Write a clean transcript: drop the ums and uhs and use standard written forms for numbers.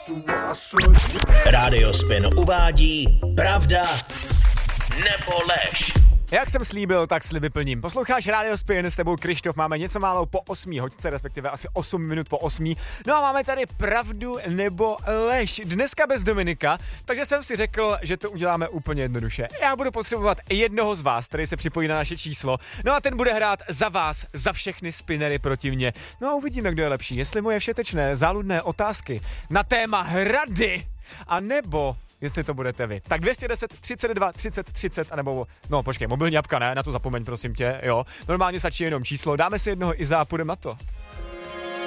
Rádio Spin uvádí pravda nebo lež. Jak jsem slíbil, tak sliby plním. Posloucháš Rádio Spin, s tebou Krištof, máme něco málo po 8 hodce, respektive asi 8 minut po 8. No a máme tady pravdu nebo lež. Dneska bez Dominika, takže jsem si řekl, že to uděláme úplně jednoduše. Já budu potřebovat jednoho z vás, který se připojí na naše číslo. No a ten bude hrát za vás, za všechny spinnery proti mně. No a uvidíme, kdo je lepší. Jestli moje všetečné, záludné otázky na téma hrady, a nebo jestli to budete vy. Tak 210 32 30 30, anebo, no počkej, mobilní apka ne, na to zapomeň prosím tě, jo. Normálně stačí jenom číslo, dáme si jednoho Iza a půjdeme na to.